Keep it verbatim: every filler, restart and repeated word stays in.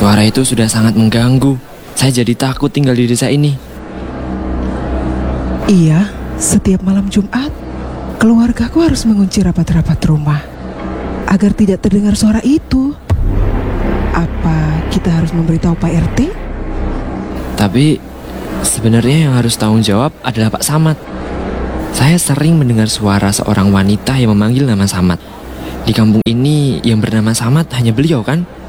Suara itu sudah sangat mengganggu. Saya jadi takut tinggal di desa ini. Iya, setiap malam Jumat, keluargaku harus mengunci rapat-rapat rumah agar tidak terdengar suara itu. Apa kita harus memberitahu Pak R T? Tapi sebenarnya yang harus tanggung jawab adalah Pak Samad. Saya sering mendengar suara seorang wanita yang memanggil nama Samad. Di kampung ini yang bernama Samad hanya beliau kan?